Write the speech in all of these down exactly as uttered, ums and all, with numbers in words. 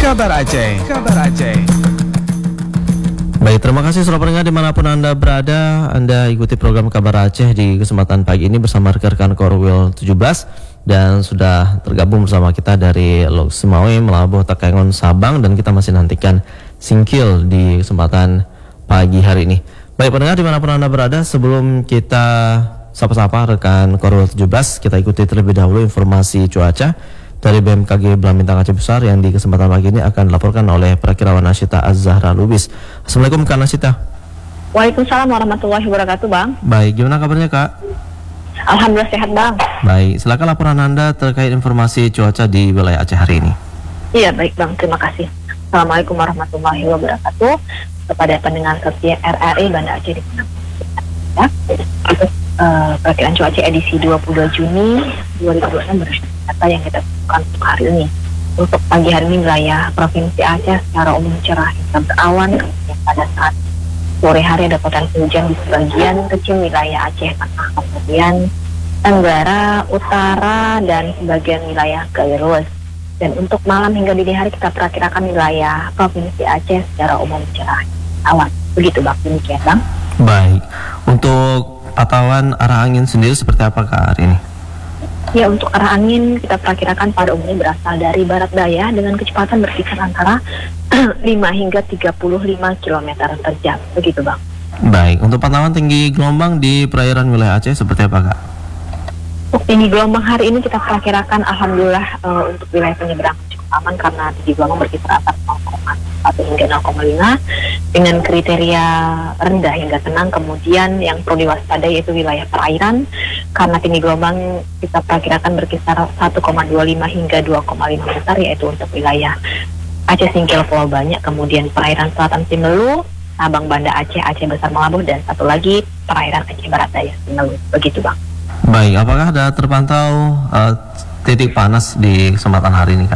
Kabar Aceh, Kabar Aceh. Baik, terima kasih saudara pendengar dimanapun Anda berada. Anda ikuti program Kabar Aceh di kesempatan pagi ini bersama rekan-rekan Korwil tujuh belas. Dan sudah tergabung bersama kita dari Lok Semawe, Melabuh, Takengon, Sabang. Dan kita masih nantikan Singkil di kesempatan pagi hari ini. Baik pendengar dimanapun Anda berada, sebelum kita sapa-sapa rekan Korwil tujuh belas, kita ikuti terlebih dahulu informasi cuaca dari B M K G Belah Bintang Aceh Besar yang di kesempatan pagi ini akan dilaporkan oleh Prakirawan Nasyita Az-Zahra Lubis. Assalamualaikum Kak Nasyita. Waalaikumsalam warahmatullahi wabarakatuh Bang. Baik, gimana kabarnya Kak? Alhamdulillah sehat Bang. Baik, silakan laporan Anda terkait informasi cuaca di wilayah Aceh hari ini. Iya baik Bang, terima kasih. Assalamualaikum warahmatullahi wabarakatuh. Kepada pendengar setia R R I Banda Aceh di ya. Uh, Perkiraan cuaca edisi dua puluh dua Juni dua ribu dua puluh enam berdasarkan data yang kita temukan untuk hari ini. Untuk pagi hari ini wilayah Provinsi Aceh secara umum cerah hingga berawan, kemudian pada saat sore hari ada potensi hujan di sebagian kecil wilayah Aceh Tengah, kemudian Tenggara, Utara, dan sebagian wilayah Gairus. Dan untuk malam hingga dini hari kita perkirakan wilayah Provinsi Aceh secara umum cerah awan. Begitu Bang, demikian Bang. Baik, untuk pantauan arah angin sendiri seperti apa Kak hari ini? Ya, untuk arah angin kita perkirakan pada umumnya berasal dari barat daya dengan kecepatan berkisar antara lima hingga tiga puluh lima kilometer per jam. Begitu Bang. Baik, untuk pantauan tinggi gelombang di perairan wilayah Aceh seperti apa Kak? Untuk tinggi gelombang hari ini kita perkirakan alhamdulillah uh, untuk wilayah penyeberangan cukup aman karena tinggi gelombang berkisar antara nol koma satu hingga nol koma lima dengan kriteria rendah hingga tenang. Kemudian yang perlu diwaspadai yaitu wilayah perairan karena tinggi gelombang kita perkirakan berkisar satu koma dua lima hingga dua koma lima meter yaitu untuk wilayah Aceh Singkil Pulau Banyak, kemudian perairan selatan Simelu, Sabang Banda Aceh, Aceh Besar Melabuh, dan satu lagi perairan Aceh Barat Daya Simelu. Begitu Bang. Baik, apakah ada terpantau uh, titik panas di kesempatan hari ini Kak?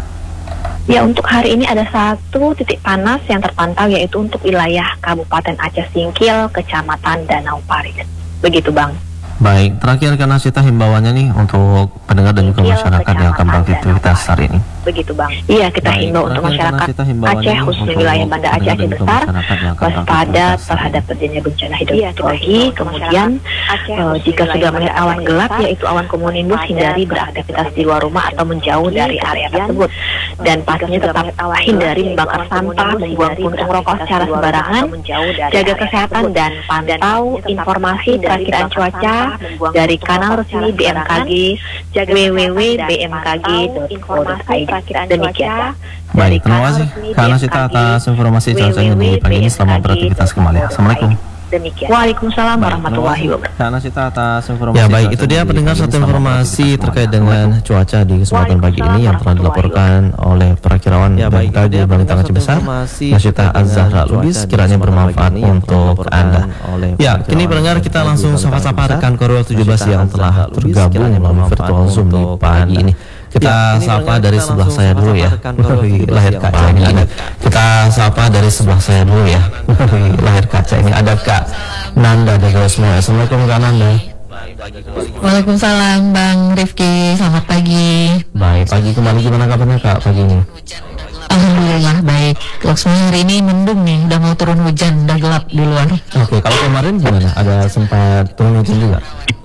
Ya, untuk hari ini ada satu titik panas yang terpantau yaitu untuk wilayah Kabupaten Aceh Singkil, Kecamatan Danau Paris. Begitu Bang. Baik, terakhir karena kita himbauannya nih untuk pendengar dan juga masyarakat yang akan beraktivitas hari ini. Begitu Bang. Iya, kita Baik, himbau untuk masyarakat Aceh khususnya wilayah Banda Aceh Aceh Besar waspada terhadap terjadinya bencana hidrometeorologi. Kemudian uh, jika sudah melihat awan gelap yaitu awan cumulonimbus, hindari beraktivitas di luar rumah atau menjauh dari area tersebut. Dan pastinya tetap hindari membakar sampah, membuang puntung rokok secara sembarangan, jaga kesehatan dan pantau informasi perakiraan cuaca dari kanal resmi B M K G w w w titik b m k g titik co titik i d. Demikian. Baik, terima kasih Kak Nasyita atas informasi cuacanya di pagi ini. Selamat beraktivitas kembali. Assalamualaikum. Demikian. Waalaikumsalam warahmatullahi wabarakatuh. Kak Nasyita atas informasi. Ya baik, itu dia pendengar satu informasi terkait dengan cuaca di kesempatan pagi ini yang telah dilaporkan oleh Prakirawan B M K G Belah Bintang Aceh Besar Nasyita Az-Zahra Lubis, kiranya bermanfaat untuk Anda. Ya, kini pendengar kita langsung sapa-sapa rekan Korwil tujuh belas yang telah tergabung melalui virtual Zoom di pagi ini. Kita sapa dari sebelah saya dulu ya. Lahir kaca ini ada. Kita sapa dari sebelah saya dulu ya. Lahir kaca ini ada Kak Nanda dari Rosmo. Assalamualaikum Kak Nanda. Waalaikumsalam Bang Rifki, selamat pagi. Baik, pagi kembali, gimana kabarnya Kak pagi ini? Alhamdulillah baik. Laksmi hari ini mendung nih, udah mau turun hujan, udah gelap di luar. Oke, kalau kemarin gimana? Ada sempat turun hujan juga?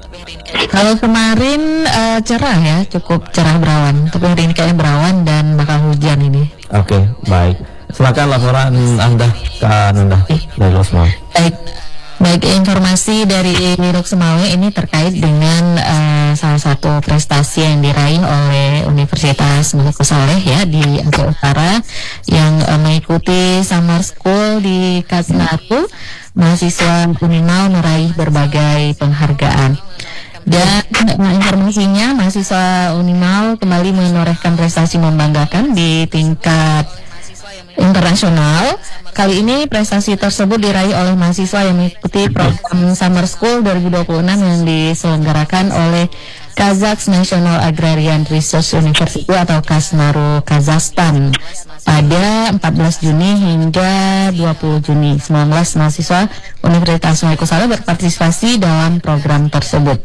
Kalau kemarin uh, cerah ya, cukup cerah berawan. Tapi hari ini kayaknya berawan dan bakal hujan ini. Oke, baik. Silakan laporan Anda Kak Nanda dari Rosmo. Baik. Baik, informasi dari Lok Semawe ini terkait dengan uh, salah satu prestasi yang diraih oleh Universitas Melaku Saleh ya di Aceh Utara yang uh, mengikuti summer school di Kasnaru. Mahasiswa Unimal meraih berbagai penghargaan. Dan uh, informasinya mahasiswa Unimal kembali menorehkan prestasi membanggakan di tingkat internasional. Kali ini prestasi tersebut diraih oleh mahasiswa yang mengikuti program Summer School dua ribu dua puluh enam yang diselenggarakan oleh Kazakhs National Agrarian Research University atau Kasnaru Kazakhstan pada empat belas Juni hingga dua puluh Juni. sembilan belas mahasiswa Universitas Melaku Saleh berpartisipasi dalam program tersebut.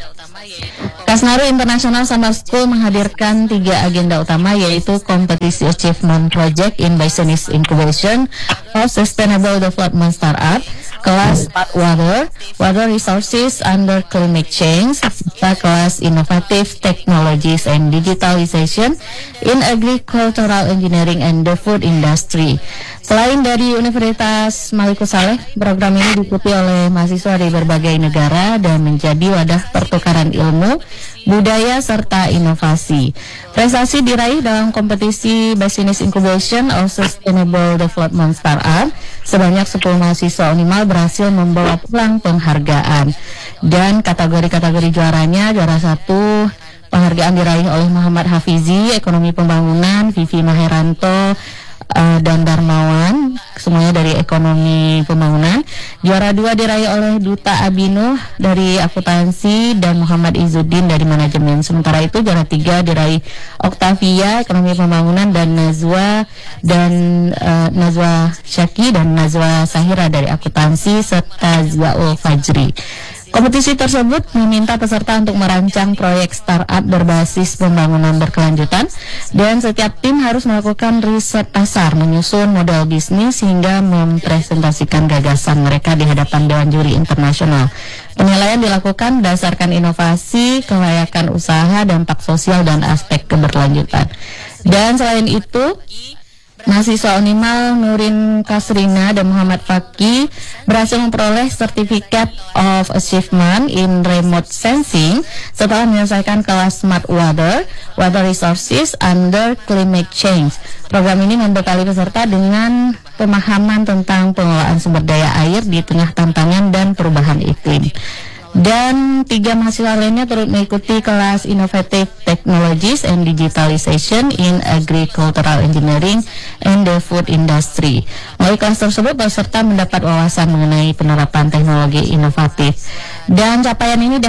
Kasnaru International Summer School menghadirkan tiga agenda utama, yaitu Kompetisi Achievement Project in Business Incubation of Sustainable Development Startup, kelas Smart Water, Water Resources under Climate Change, serta kelas Innovative Technologies and Digitalization in Agricultural Engineering and the Food Industry. Selain dari Universitas Maliku Saleh, program ini diikuti oleh mahasiswa dari berbagai negara dan menjadi wadah pertukaran ilmu, budaya, serta inovasi. Prestasi diraih dalam kompetisi Business Incubation of Sustainable Development Startup. Sebanyak sepuluh mahasiswa Unimal berhasil membawa pulang penghargaan. Dan kategori-kategori juaranya, juara satu penghargaan diraih oleh Muhammad Hafizi, Ekonomi Pembangunan, Vivi Maheranto, Uh, dan Darmawan, semuanya dari Ekonomi Pembangunan. Juara dua diraih oleh Duta Abinuh dari Akuntansi dan Muhammad Izzuddin dari Manajemen. Sementara itu juara tiga diraih Oktavia, Ekonomi Pembangunan, dan Nazwa dan uh, Nazwa Syaki dan Nazwa Sahira dari Akuntansi, serta Zaul Fajri. Kompetisi tersebut meminta peserta untuk merancang proyek startup berbasis pembangunan berkelanjutan, dan setiap tim harus melakukan riset pasar, menyusun model bisnis, hingga mempresentasikan gagasan mereka di hadapan Dewan Juri Internasional. Penilaian dilakukan berdasarkan inovasi, kelayakan usaha, dampak sosial, dan aspek keberlanjutan. Dan selain itu, mahasiswa Unimal Nurin Kasrina dan Muhammad Faki berhasil memperoleh Certificate of Achievement in Remote Sensing setelah menyelesaikan kelas Smart Water, Water Resources under Climate Change. Program ini membekali peserta dengan pemahaman tentang pengelolaan sumber daya air di tengah tantangan dan perubahan iklim. Dan tiga mahasiswa lainnya turut mengikuti kelas Innovative Technologies and Digitalization in Agricultural Engineering and the Food Industry. Melalui kelas tersebut, peserta mendapat wawasan mengenai penerapan teknologi inovatif. Dan capaian ini